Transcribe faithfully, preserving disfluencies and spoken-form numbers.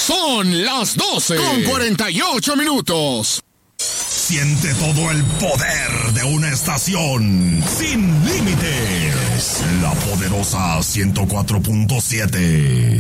Son las doce con cuarenta y ocho minutos. Siente todo el poder de una estación sin límites. La poderosa ciento cuatro punto siete.